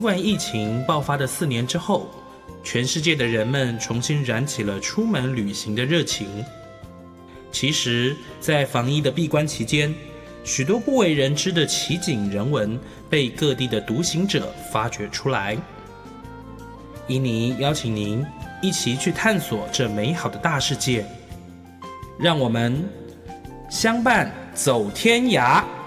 新冠疫情爆发的4年之后，全世界的人们重新燃起了出门旅行的热情。其实，在防疫的闭关期间，许多不为人知的奇景人文被各地的独行者发掘出来。伊妮邀请您一起去探索这美好的大世界，让我们相伴走天涯。